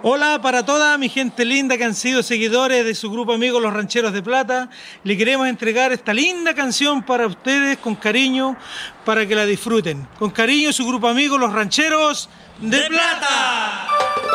Hola para toda mi gente linda que han sido seguidores de su grupo amigo Los Rancheros de Plata. Le queremos entregar esta linda canción para ustedes con cariño, para que la disfruten. Con cariño su grupo amigo Los Rancheros de Plata.